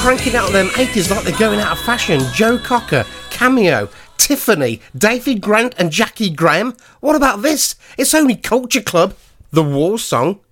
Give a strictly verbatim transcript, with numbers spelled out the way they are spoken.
cranking out them eighties like they're going out of fashion. Joe Cocker, Cameo, Tiffany, David Grant and Jackie Graham. What about this? It's only Culture Club, the war song.